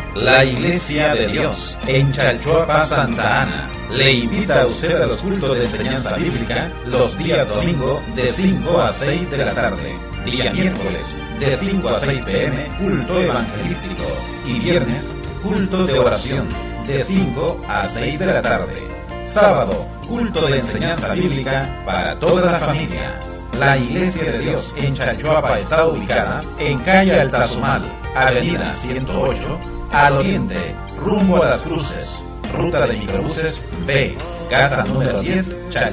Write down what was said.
La Iglesia de Dios en Chalchuapa, Santa Ana, le invita a usted a los cultos de enseñanza bíblica los días domingo de 5 a 6 de la tarde, día miércoles de 5 a 6 p.m. culto evangelístico y viernes culto de oración de 5 a 6 de la tarde. Sábado, culto de enseñanza bíblica para toda la familia. La Iglesia de Dios en Chalchuapa está ubicada en calle Altazumal, avenida 108, al oriente, rumbo a Las Cruces, ruta de microbuses B, casa número 10, Chalchuapa.